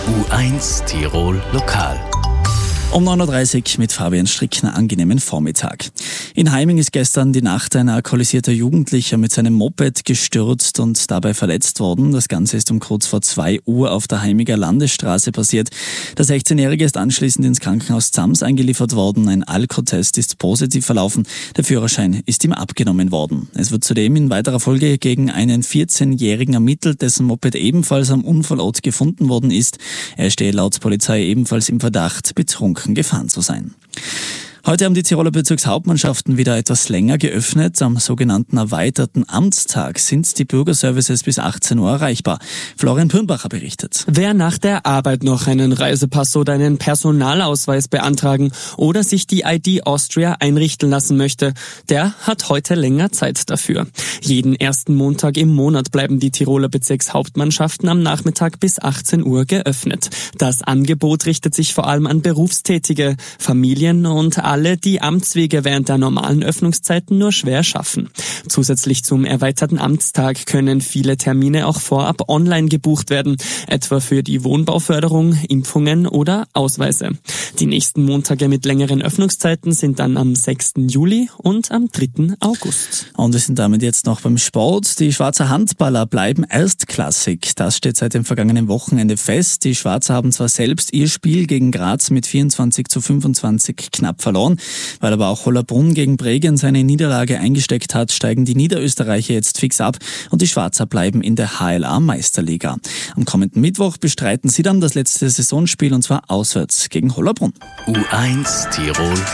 U1 Tirol Lokal. Um 9.30 Uhr mit Fabian Strickner, angenehmen Vormittag. In Heiming ist gestern die Nacht ein alkoholisierter Jugendlicher mit seinem Moped gestürzt und dabei verletzt worden. Das Ganze ist um kurz vor 2 Uhr auf der Heimiger Landesstraße passiert. Der 16-Jährige ist anschließend ins Krankenhaus Zams eingeliefert worden. Ein Alkotest ist positiv verlaufen. Der Führerschein ist ihm abgenommen worden. Es wird zudem in weiterer Folge gegen einen 14-Jährigen ermittelt, dessen Moped ebenfalls am Unfallort gefunden worden ist. Er stehe laut Polizei ebenfalls im Verdacht, betrunken gefahren zu sein. Heute haben die Tiroler Bezirkshauptmannschaften wieder etwas länger geöffnet. Am sogenannten erweiterten Amtstag sind die Bürgerservices bis 18 Uhr erreichbar. Florian Pürnbacher berichtet. Wer nach der Arbeit noch einen Reisepass oder einen Personalausweis beantragen oder sich die ID Austria einrichten lassen möchte, der hat heute länger Zeit dafür. Jeden ersten Montag im Monat bleiben die Tiroler Bezirkshauptmannschaften am Nachmittag bis 18 Uhr geöffnet. Das Angebot richtet sich vor allem an Berufstätige, Familien und alle, die Amtswege während der normalen Öffnungszeiten nur schwer schaffen. Zusätzlich zum erweiterten Amtstag können viele Termine auch vorab online gebucht werden, etwa für die Wohnbauförderung, Impfungen oder Ausweise. Die nächsten Montage mit längeren Öffnungszeiten sind dann am 6. Juli und am 3. August. Und wir sind damit jetzt noch beim Sport. Die Schwarzer Handballer bleiben erstklassig. Das steht seit dem vergangenen Wochenende fest. Die Schwarzer haben zwar selbst ihr Spiel gegen Graz mit 24:25 knapp verloren. Weil aber auch Hollabrunn gegen Bregenz eine Niederlage eingesteckt hat, steigen die Niederösterreicher jetzt fix ab und die Schwarzer bleiben in der HLA-Meisterliga. Am kommenden Mittwoch bestreiten sie dann das letzte Saisonspiel und zwar auswärts gegen Hollabrunn. U1 Tirol